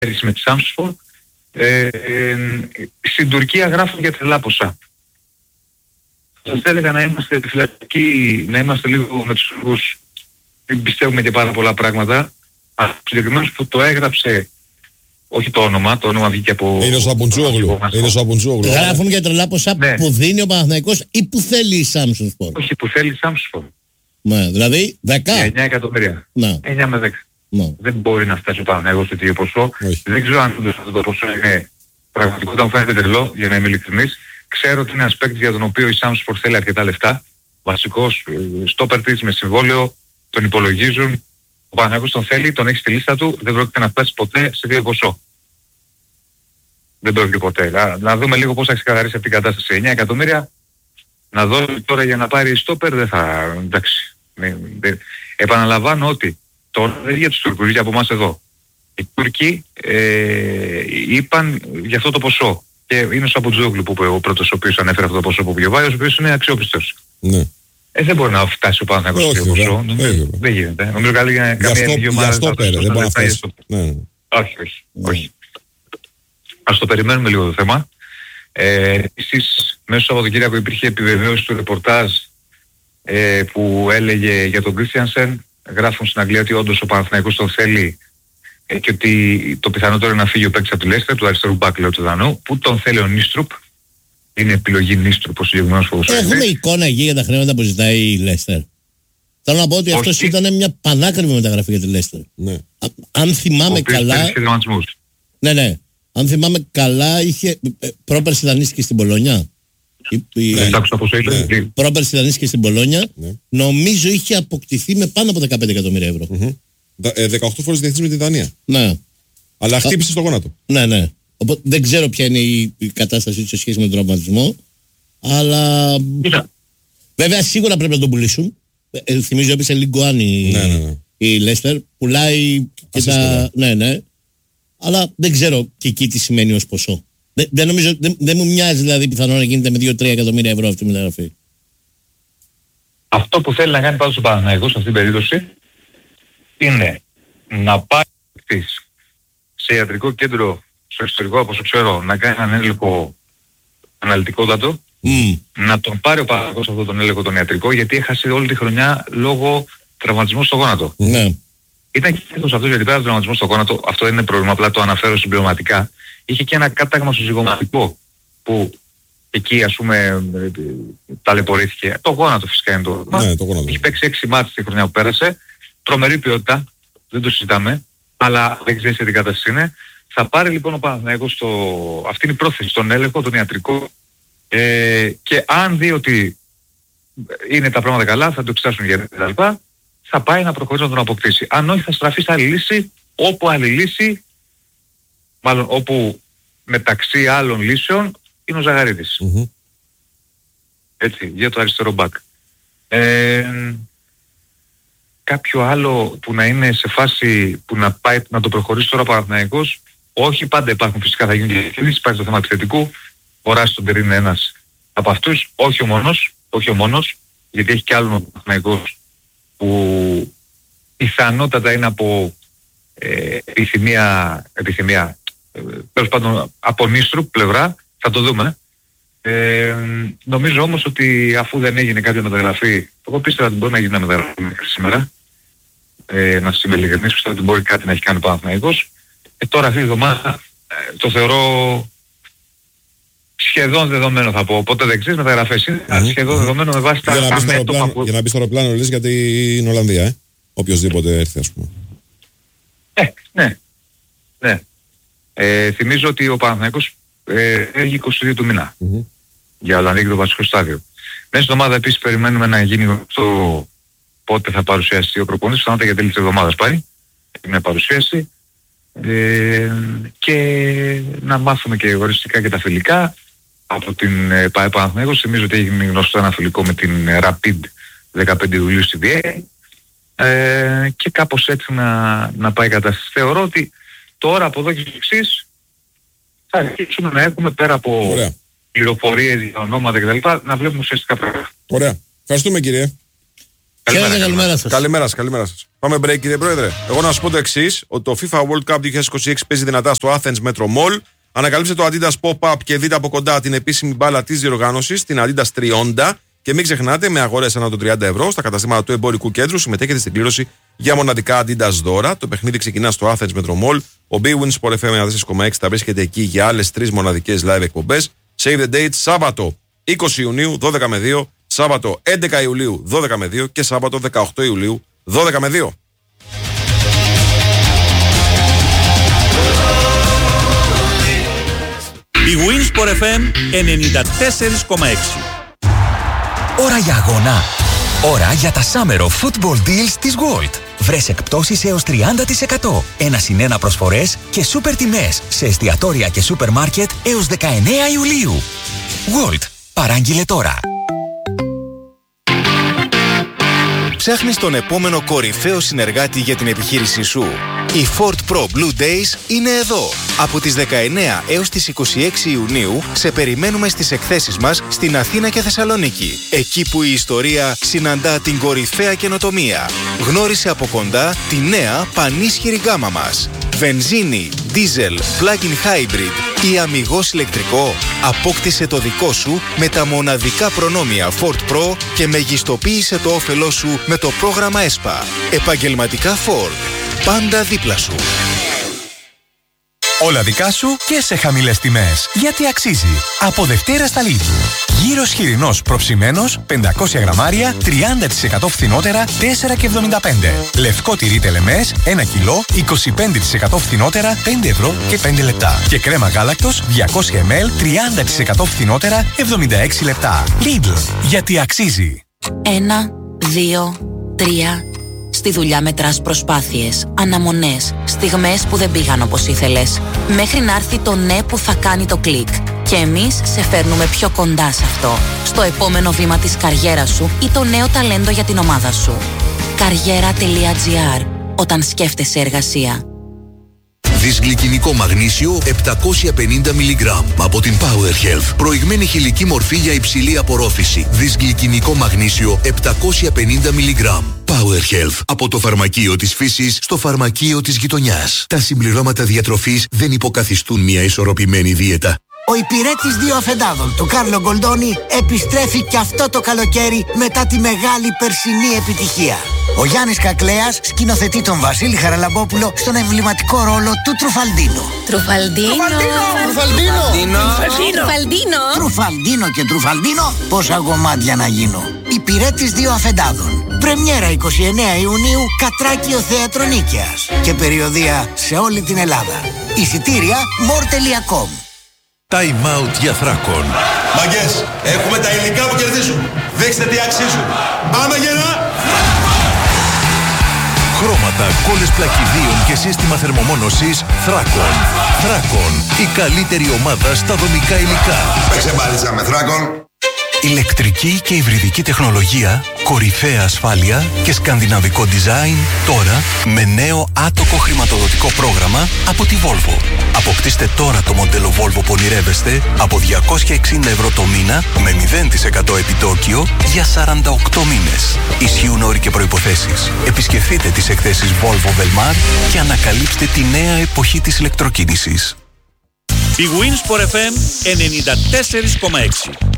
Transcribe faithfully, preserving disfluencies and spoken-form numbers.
πέρυσι με τη Σάμσφορ, ε, ε, στην Τουρκία γράφουν για τρελά ποσά. Σας έλεγα να είμαστε επιφυλακτικοί, να είμαστε λίγο με τους Τουρκούς, δεν πιστεύουμε και πάρα πολλά πράγματα. Αλλά συγκεκριμένως που το έγραψε, όχι το όνομα, το όνομα βγήκε από... Είναι ο Σαπουτζόγλου. Είναι ο Σαπουτζόγλου. Γράφουν για τρελά ποσά ναι. που δίνει ο Παναθηναϊκός ή που θέλει η Σάμσφορ. Όχι, που θέλει η Σάμσφορ. Ναι, δηλαδή δέκα. εννιά εκατομμύρια. Ναι. εννιά με δέκα. Ναι. Δεν μπορεί να φτάσει ο Παναθηναϊκός σε τέτοιο ποσό. Όχι. Δεν ξέρω αν αυτό το ποσό είναι πραγματικό, όταν φαίνεται τρελό, για να είμαι ειλικρινής. Ξέρω ότι είναι ένας παίκτης για τον οποίο η Σάμσφορ θέλει αρκετά λεφτά. Βασικός στόπερ της με συμβόλαιο, τον υπολογίζουν. Ο Παναθηναϊκός τον θέλει, τον έχει στη λίστα του, δεν πρόκειται να φτάσει ποτέ σε τέτοιο ποσό. Δεν πρόκειται ποτέ. Να, να δούμε λίγο πώς θα ξεκαθαρίσει αυτή η κατάσταση. εννιά εκατομμύρια να δώσει τώρα για να πάρει στόπερ, δεν θα... εντάξει. Ναι, δε, επαναλαμβάνω ότι τώρα δεν για τους Τούρκους, για από εμάς εδώ. Οι Τούρκοι ε, είπαν για αυτό το ποσό. Και είναι ο Σαπουτζόγλου που είπε ο πρώτος ο οποίος ανέφερε αυτό το ποσό που βιοβάει, ο οποίος είναι αξιόπιστος. Ναι. Ε, δεν μπορεί να φτάσει ο Παναθηναϊκός σε τέτοιο ποσό. Δεν γίνεται. Νομίζω καλή για καμία δύο ομάδες. Για στόπερ, δεν μπορεί να φτάσει. Όχι, όχι. όχι. Ας το περιμένουμε λίγο το θέμα. Ε, επίσης, μέσα στο Σαββατοκύριακο υπήρχε επιβεβαίωση του ρεπορτάζ ε, που έλεγε για τον Κρίστιανσεν. Γράφουν στην Αγγλία ότι όντως ο Παναθηναϊκός τον θέλει ε, και ότι το πιθανότερο είναι να φύγει ο παίκτης από τη Λέστερ, του αριστερού μπακ λέω του Δανού, που τον θέλει ο Νίστρουπ. Είναι επιλογή Νίστρουπ ο συγκεκριμένος ποδοσφαιριστής. Έχουμε εικόνα εκεί για τα χρήματα που ζητάει η Λέστερ. Θέλω να πω ότι αυτός ήταν μια πανάκριβη μεταγραφή για τη Λέστερ. Ναι. Αν θυμάμαι καλά. Ναι, ναι. Αν θυμάμαι καλά, είχε. Πρόπερση δανείστηκε στην Πολόνια. Ναι, ναι. Πρόπερση δανείστηκε στην Πολόνια. Ναι. Νομίζω είχε αποκτηθεί με πάνω από δεκαπέντε εκατομμύρια ευρώ. Mm-hmm. Ε, δεκαοκτώ φορές διεθνής με τη Δανία. Ναι. Αλλά χτύπησε Α... στο γόνατο. Ναι, ναι. Οπότε δεν ξέρω ποια είναι η, η κατάστασή του σε σχέση με τον τραυματισμό. Αλλά. Yeah. Βέβαια σίγουρα πρέπει να τον πουλήσουν. Ε, θυμίζω έπεισε Λιγκουάν η, ναι, ναι, ναι. η Λέστερ. Πουλάει και τα. Ναι, ναι. Αλλά δεν ξέρω και εκεί τι σημαίνει ως ποσό. Δεν, δεν, νομίζω, δεν, δεν μου μοιάζει δηλαδή πιθανό να γίνεται με δύο με τρία εκατομμύρια ευρώ αυτή η μεταγραφή. Αυτό που θέλει να κάνει πάντως ο Παναθηναϊκός σε αυτήν την περίπτωση είναι να πάει σε ιατρικό κέντρο στο εξωτερικό, όπως ξέρω, να κάνει έναν έλεγχο αναλυτικότατο, mm. να τον πάρει ο Παναθηναϊκός αυτόν τον έλεγχο τον ιατρικό, γιατί έχασε όλη τη χρονιά λόγω τραυματισμού στο γόνατο. Ναι. Ήταν και αυτό γιατί πέρα από τον τραυματισμό στο γόνατο, αυτό δεν είναι πρόβλημα, απλά το αναφέρω συμπληρωματικά. Είχε και ένα κάταγμα στο ζυγοματικό που εκεί ας πούμε ταλαιπωρήθηκε. Το γόνατο φυσικά είναι το. Ναι, το γόνατο. Έχει παίξει έξι μάτς τη χρονιά που πέρασε. Τρομερή ποιότητα, δεν το συζητάμε, αλλά δεν ξέρει σε τι κατάσταση είναι. Θα πάρει λοιπόν ο Παναθηναϊκός το... αυτή είναι η πρόθεση, στον έλεγχο, τον ιατρικό. Ε, και αν δει ότι είναι τα πράγματα καλά, θα το εξετάσουν για κτλ. Θα πάει να προχωρήσει να τον αποκτήσει. Αν όχι θα στραφεί σε άλλη λύση, όπου άλλη λύση, μάλλον όπου μεταξύ άλλων λύσεων είναι ο Ζαγαρίδης. Mm-hmm. Έτσι, για το αριστερό μπακ. Ε, κάποιο άλλο που να είναι σε φάση που να πάει να το προχωρήσει τώρα ο Παναθηναϊκός, όχι πάντα υπάρχουν φυσικά, θα γίνουν και διαφορετικές, υπάρχει το θέμα επιθετικού, ο Ράστον Τερ είναι ένας από αυτούς, όχι ο μόνος, όχι ο μόνος, γιατί έχει κι άλλον ο Παναθηναϊκός που πιθανότατα είναι από ε, επιθυμία, επιθυμία ε, τέλος πάντων από Νίστρου πλευρά, θα το δούμε. Ε, νομίζω όμως ότι αφού δεν έγινε κάποια μεταγραφή, εγώ πίστευα ότι μπορεί να γίνει μια μεταγραφή μέχρι σήμερα, ε, να σας είμαι ειλικρινής, πιστεύω ότι μπορεί κάτι να έχει κάνει ο Παναθηναϊκός. Ε, τώρα αυτή τη εβδομάδα ε, το θεωρώ σχεδόν δεδομένο θα πω, οπότε δεν ξέρεις μεταγραφές είναι mm-hmm. σχεδόν δεδομένο με βάση τα, τα μέτωπα που... Για να μπει στο αεροπλάνο λες για την Ολλανδία, ε? Οποιοςδήποτε έρθει ας πούμε. Ε, ναι, ναι. Ε, θυμίζω ότι ο Παναθηναϊκός ε, έχει είκοσι δύο του μήνα mm-hmm. για Ολλανδία και το βασικό στάδιο. Μέσα στην εβδομάδα επίσης περιμένουμε να γίνει το πότε θα παρουσιάσει ο προπονητής, φαίνεται για τέλη της εβδομάδας πάει, μια παρουσίαση ε, και να μάθουμε και οριστικά και τα φιλικά από την ΠΑΕ Παναθηναϊκός. Θυμίζω ότι έγινε γνωστό ένα φιλικό με την Rapid δεκαπέντε Ιουλίου στη Βιέννη ε, και κάπως έτσι να, να πάει η κατάσταση. Θεωρώ ότι τώρα από εδώ και εξής θα αρχίσουμε να έχουμε πέρα από πληροφορίες για ονόματα κτλ. Να βλέπουμε ουσιαστικά πράγματα. Ωραία. Ευχαριστούμε κύριε. Καλημέρα, καλημέρα σας. Καλημέρα σας. Καλημέρα σας. Πάμε break, κύριε Πρόεδρε. Εγώ να σου πω το εξής: ότι το FIFA World Cup είκοσι είκοσι έξι παίζει δυνατά στο Athens Metro Mall. Ανακαλύψτε το Adidas Pop-Up και δείτε από κοντά την επίσημη μπάλα της διοργάνωσης, την Adidas Trionda. Και μην ξεχνάτε, με αγορές ανά των τριάντα ευρώ στα καταστήματα του εμπορικού κέντρου συμμετέχετε στην κλήρωση για μοναδικά Adidas δώρα. Το παιχνίδι ξεκινά στο Athens Metro Mall. Ο Bwin Sport εφ εμ ενενήντα τέσσερα κόμμα έξι θα βρίσκεται εκεί για άλλες τρεις μοναδικές live εκπομπές. Save the date, Σάββατο είκοσι Ιουνίου δώδεκα με δύο, Σάββατο έντεκα Ιουλίου δώδεκα με δύο και Σάββατο δεκαοκτώ Ιουλίου δώδεκα με δύο. Η Winsport εφ εμ ενενήντα τέσσερα κόμμα έξι. Ώρα για αγώνα. Ώρα για τα Summer of Football Deals της Gold. Βρες εκπτώσεις έως τριάντα τοις εκατό. Ένα συν ένα προσφορές και σούπερ τιμές σε εστιατόρια και σούπερ μάρκετ έως δεκαεννέα Ιουλίου. Gold. Παράγγειλε τώρα. Ψάχνεις τον επόμενο κορυφαίο συνεργάτη για την επιχείρησή σου. Οι Ford Pro Blue Days είναι εδώ. Από τις δεκαεννέα έως τις είκοσι έξι Ιουνίου σε περιμένουμε στις εκθέσεις μας στην Αθήνα και Θεσσαλονίκη. Εκεί που η ιστορία συναντά την κορυφαία καινοτομία. Γνώρισε από κοντά τη νέα πανίσχυρη γκάμα μας. Βενζίνη, δίζελ, plug-in hybrid ή αμιγώς ηλεκτρικό. Απόκτησε το δικό σου με τα μοναδικά προνόμια Ford Pro και μεγιστοποίησε το όφελό σου με το πρόγραμμα ΕΣΠΑ. Επαγγελματικά Ford. Πάντα δίπλα σου. Όλα δικά σου και σε χαμηλές τιμές. Γιατί αξίζει. Από Δευτέρα στα Lidl. Γύρος χοιρινός προψημένος, πεντακόσια γραμμάρια, τριάντα τοις εκατό φθηνότερα, τέσσερα και εβδομήντα πέντε. Λευκό τυρί τελεμές, ένα κιλό, είκοσι πέντε τοις εκατό φθηνότερα, πέντε ευρώ και πέντε λεπτά. Και κρέμα γάλακτος, διακόσια μιλιλίτρα, τριάντα τοις εκατό φθηνότερα, εβδομήντα έξι λεπτά. Lidl. Γιατί αξίζει. Ένα, δύο, τρία. Στη δουλειά μετράς προσπάθειες, αναμονές, στιγμές που δεν πήγαν όπως ήθελες, μέχρι να έρθει το ναι που θα κάνει το κλικ. Και εμείς σε φέρνουμε πιο κοντά σε αυτό, στο επόμενο βήμα της καριέρας σου ή το νέο ταλέντο για την ομάδα σου. Καριέρα τελεία τζι άρ. Όταν σκέφτεσαι εργασία. Δυσγλυκινικό μαγνήσιο επτακόσια πενήντα μιλιγκράμμ από την Power Health. Προηγμένη χηλική μορφή για υψηλή απορρόφηση. Δυσγλυκινικό μαγνήσιο επτακόσια πενήντα μιλιγκράμμ. Power Health. Από το φαρμακείο της φύσης στο φαρμακείο της γειτονιάς. Τα συμπληρώματα διατροφής δεν υποκαθιστούν μια ισορροπημένη δίαιτα. Ο υπηρέτης δύο αφεντάδων του Κάρλο Γκολντόνι επιστρέφει και αυτό το καλοκαίρι μετά τη μεγάλη περσινή επιτυχία. Ο Γιάννης Κακλέας σκηνοθετεί τον Βασίλη Χαραλαμπόπουλο στον εμβληματικό ρόλο του Τρουφαλντίνο. Τρουφαλντίνο! Τρουφαλντίνο! Τρουφαλντίνο! Τρουφαλντίνο και Τρουφαλντίνο, πόσα γομάτια να γίνω. Υπηρέτης δύο αφεντάδων. Πρεμιέρα εικοστή ενάτη Ιουνίου, Κατράκιο Θέατρο Νίκαιας. Και περιοδεία σε όλη την Ελλάδα. Εισιτήρια μορ τελεία κομ. Time out για Θράκον. Μαγκές, έχουμε τα υλικά που κερδίζουν. Δείξτε τι αξίζουν. Πάμε γερά! Χρώματα, κόλλες πλακιδίων και σύστημα θερμομόνωσης Θράκον. Θράκον, η καλύτερη ομάδα στα δομικά υλικά. Παίξε μπάλιτσα με Θράκον. Ηλεκτρική και υβριδική τεχνολογία, κορυφαία ασφάλεια και σκανδιναβικό design τώρα με νέο άτοκο χρηματοδοτικό πρόγραμμα από τη Volvo. Αποκτήστε τώρα το μοντέλο Volvo που ονειρεύεστε από διακόσια εξήντα ευρώ το μήνα με μηδέν τοις εκατό επιτόκιο για σαράντα οκτώ μήνες. Ισχύουν όροι και προϋποθέσεις. Επισκεφτείτε τις εκθέσεις Volvo Velmar και ανακαλύψτε τη νέα εποχή της ηλεκτροκίνησης. Η Winsport εφ εμ ενενήντα τέσσερα κόμμα έξι.